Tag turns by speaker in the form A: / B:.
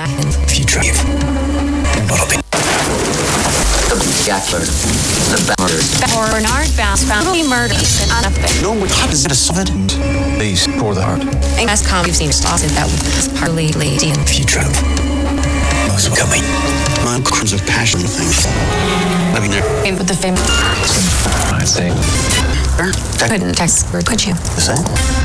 A: Future.
B: Bernard Bass found murders and unafraid.
A: No, what is it? A solid base for the heart.
B: And as you've seen started that was partly lady in
A: Future. What's coming? My crimes of passion things. I mean, they're
B: with the family.
A: I think.
B: Couldn't text word, could you?
A: The same.